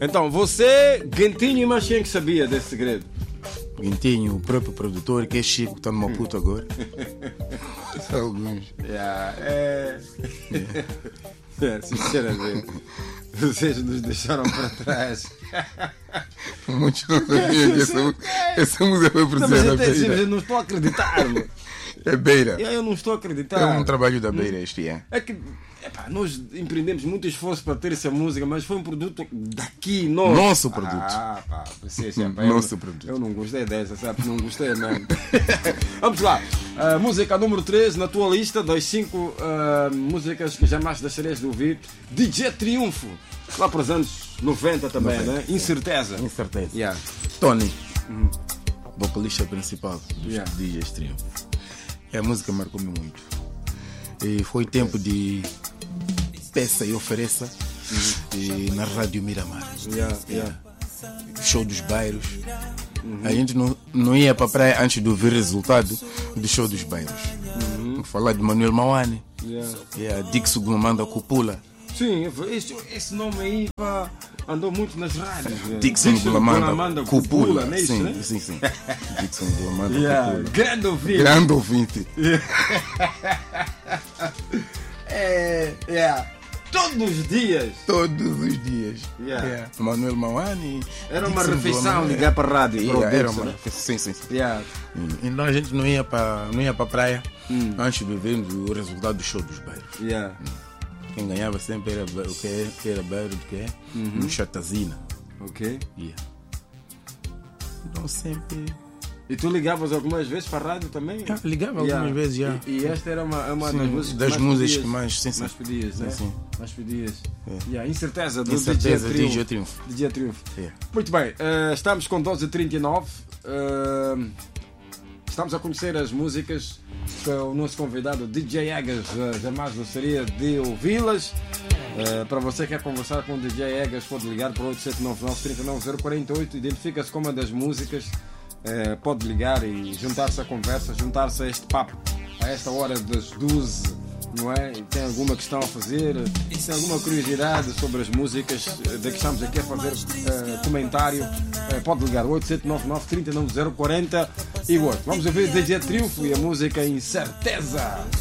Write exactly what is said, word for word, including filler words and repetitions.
Então, você, Guentinho e mais quem que sabia desse segredo? Guentinho, o próprio produtor, que é Chico, está no Maputo agora. Alguns. Yeah, é... é, sinceramente, vocês nos deixaram para trás. Muitos não sabiam que essa, essa música foi produzida na Beira. Eu não estou a acreditar. É Beira. Eu não estou a acreditar. É um trabalho da Beira este ano. É que epá, nós empreendemos muito esforço para ter essa música, mas foi um produto daqui, nosso. Nosso produto. Ah, pá, vocês, epá, Nosso eu, produto. Eu não gostei dessa, sabe? Não gostei mesmo. Vamos lá. Uh, música número três na tua lista das cinco uh, músicas que jamais deixarias de ouvir. D J Triunfo. Lá para os anos noventa também, noventa, né? Incerteza. Incerteza. Yeah. Tony, uhum. vocalista principal dos Yeah. D Js Triunfo. E a música marcou-me muito. E foi tempo de peça e ofereça uhum. e na Rádio Miramar. Yeah, yeah. Show dos bairros. Uhum. A gente não, não ia para a praia antes de ouvir o resultado do show dos bairros. Uhum. Vou falar de Manuel Mauane. Yeah. Yeah, Dixo Glomanda Cupula. Sim, esse, esse nome aí pá, andou muito nas rádios. Dixon Glomanda Cupula, não é isso, sim, né? sim, sim. Dixon Glomanda yeah. Cupula. Grande ouvinte. Grande ouvinte. é, yeah. Todos os dias. Todos os dias. Yeah. Yeah. Manuel Mauane. Era uma Dixon refeição Glomanda. ligar para a rádio. Yeah, para o era Dixon, uma né? refeição, sim, sim. Yeah. Então a gente não ia para não ia para a praia hum. antes de ver o resultado do show dos bairros. Yeah. Quem ganhava sempre era o que é, que era bairro de que é? Uhum. No Chatazina. Ok. Yeah. Então sempre. E tu ligavas algumas vezes para a rádio também? Ah, ligava algumas yeah. vezes já. E, e esta era uma, uma sim, das músicas das que mais músicas pedias, que mais. Sim, sim. mais pedias, sim, né? sim. Mais pedias. É. Yeah. Incerteza do Incerteza, D J Triunfo. D J Triunfo. D J Triunfo. Yeah. Muito bem, uh, estamos com doze e trinta e nove. Uh, estamos a conhecer as músicas que o nosso convidado D J Egas uh, jamais gostaria de ouvi-las. Uh, para você que quer conversar com o D J Egas, pode ligar para oito sete nove nove, três nove zero quatro oito. Identifica-se como uma das músicas. Uh, pode ligar e juntar-se à conversa, juntar-se a este papo a esta hora das doze, não é? E tem alguma questão a fazer, tem alguma curiosidade sobre as músicas de que estamos aqui a fazer uh, comentário, uh, pode ligar oito sete nove nove, três nove zero quatro oito e oito. Vamos ouvir D J Triunfo e a música Incerteza.